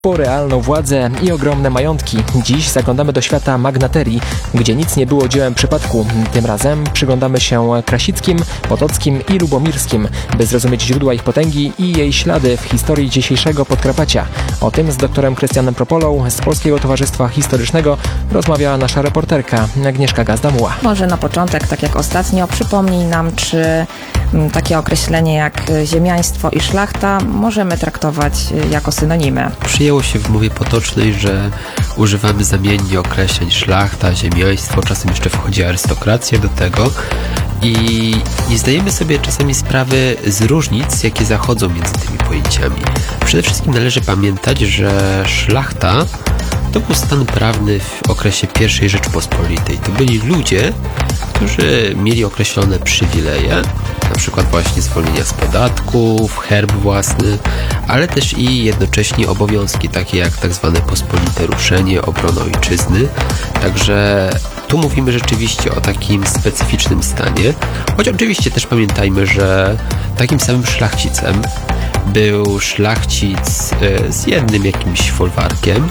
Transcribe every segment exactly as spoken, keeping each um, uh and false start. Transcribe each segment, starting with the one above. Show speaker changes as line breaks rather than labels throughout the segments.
Po realną władzę i ogromne majątki. Dziś zaglądamy do świata magnaterii, gdzie nic nie było dziełem przypadku. Tym razem przyglądamy się Krasickim, Potockim i Lubomirskim, by zrozumieć źródła ich potęgi i jej ślady w historii dzisiejszego Podkarpacia. O tym z doktorem Krystianem Propolą z Polskiego Towarzystwa Historycznego rozmawiała nasza reporterka Agnieszka Gazda-Muła.
Może na początek, tak jak ostatnio, przypomnij nam, czy takie określenie jak ziemiaństwo i szlachta możemy traktować jako synonimy.
Przyjęło się w mowie potocznej, że używamy zamiennie określeń szlachta, ziemiaństwo, czasem jeszcze wchodzi arystokracja do tego i nie zdajemy sobie czasami sprawy z różnic, jakie zachodzą między tymi pojęciami. Przede wszystkim należy pamiętać, że szlachta to był stan prawny w okresie pierwszej Rzeczypospolitej. To byli ludzie, którzy mieli określone przywileje, na przykład właśnie zwolnienia z podatków, herb własny, ale też i jednocześnie obowiązki, takie jak tak zwane pospolite ruszenie, obrona ojczyzny. Także tu mówimy rzeczywiście o takim specyficznym stanie, choć oczywiście też pamiętajmy, że takim samym szlachcicem był szlachcic z jednym jakimś folwarkiem,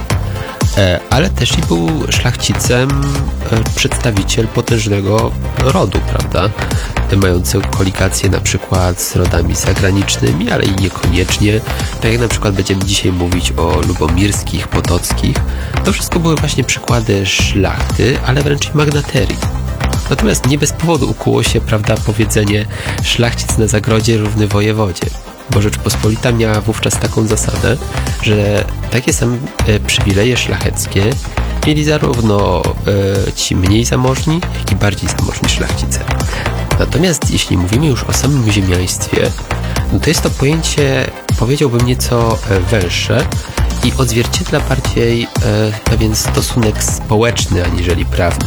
ale też i był szlachcicem przedstawiciel potężnego rodu, prawda? Mający koligację na przykład z rodami zagranicznymi, ale i niekoniecznie. Tak jak na przykład będziemy dzisiaj mówić o lubomirskich, potockich. To wszystko były właśnie przykłady szlachty, ale wręcz i magnaterii. Natomiast nie bez powodu ukuło się, prawda, powiedzenie szlachcic na zagrodzie równy wojewodzie. Bo Rzeczpospolita miała wówczas taką zasadę, że takie same e, przywileje szlacheckie mieli zarówno e, ci mniej zamożni, jak i bardziej zamożni szlachcice. Natomiast jeśli mówimy już o samym ziemiaństwie, no to jest to pojęcie, powiedziałbym, nieco e, węższe i odzwierciedla bardziej e, pewien stosunek społeczny aniżeli prawny.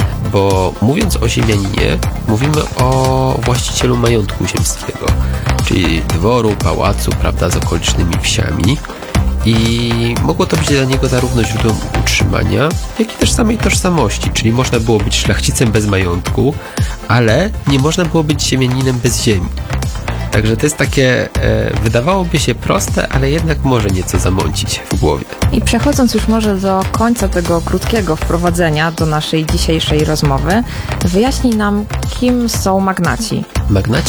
Bo mówiąc o ziemianinie, mówimy o właścicielu majątku ziemskiego, czyli dworu, pałacu, prawda, z okolicznymi wsiami i mogło to być dla niego zarówno źródłem utrzymania, jak i też samej tożsamości, czyli można było być szlachcicem bez majątku, ale nie można było być ziemianinem bez ziemi. Także to jest takie, e, wydawałoby się proste, ale jednak może nieco zamącić w głowie.
I przechodząc już może do końca tego krótkiego wprowadzenia do naszej dzisiejszej rozmowy, wyjaśnij nam, kim są magnaci.
Magnaci